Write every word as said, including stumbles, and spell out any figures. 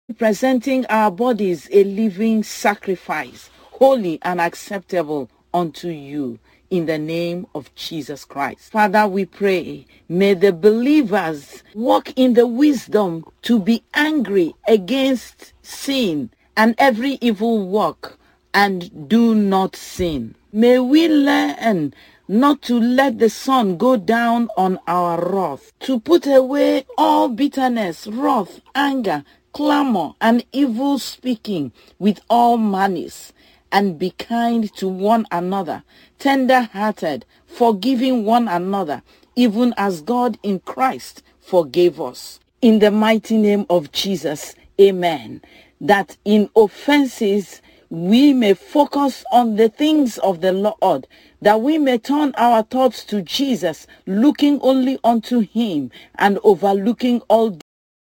presenting our bodies a living sacrifice, holy and acceptable unto you, in the name of Jesus Christ. Father, we pray, may the believers walk in the wisdom to be angry against sin and every evil work, and do not sin. May we learn not to let the sun go down on our wrath, to put away all bitterness, wrath, anger, clamor, and evil speaking with all malice, and be kind to one another, tender-hearted, forgiving one another, even as God in Christ forgave us. In the mighty name of Jesus, amen. That in offenses we may focus on the things of the Lord, that we may turn our thoughts to Jesus, looking only unto him and overlooking all